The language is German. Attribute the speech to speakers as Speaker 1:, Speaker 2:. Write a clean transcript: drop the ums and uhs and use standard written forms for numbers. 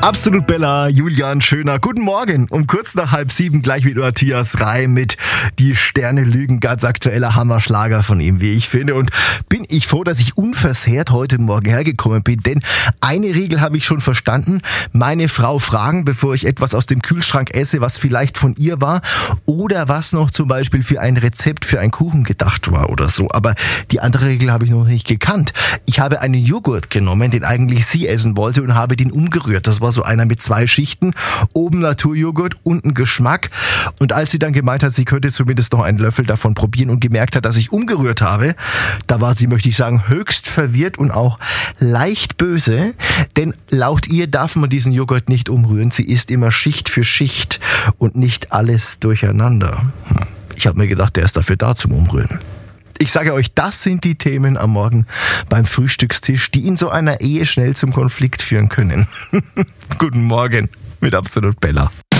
Speaker 1: Absolut Bella, Julian Schöner. Guten Morgen. Um kurz nach 6:30 gleich mit Matthias Reih mit Die Sterne lügen. Ganz aktueller Hammerschlager von ihm, wie ich finde. Und bin ich froh, dass ich unversehrt heute Morgen hergekommen bin. Denn eine Regel habe ich schon verstanden. Meine Frau fragen, bevor ich etwas aus dem Kühlschrank esse, was vielleicht von ihr war. Oder was noch zum Beispiel für ein Rezept für einen Kuchen gedacht war oder so. Aber die andere Regel habe ich noch nicht gekannt. Ich habe einen Joghurt genommen, den eigentlich sie essen wollte, und habe den umgerührt. Das war so einer mit 2 Schichten. Oben Naturjoghurt, unten Geschmack. Und als sie dann gemeint hat, sie könnte zumindest noch einen Löffel davon probieren und gemerkt hat, dass ich umgerührt habe, da war sie, möchte ich sagen, höchst verwirrt und auch leicht böse. Denn laut ihr darf man diesen Joghurt nicht umrühren. Sie isst immer Schicht für Schicht und nicht alles durcheinander. Ich habe mir gedacht, der ist dafür da zum Umrühren. Ich sage euch, das sind die Themen am Morgen beim Frühstückstisch, die in so einer Ehe schnell zum Konflikt führen können. Guten Morgen mit Absolut Bella.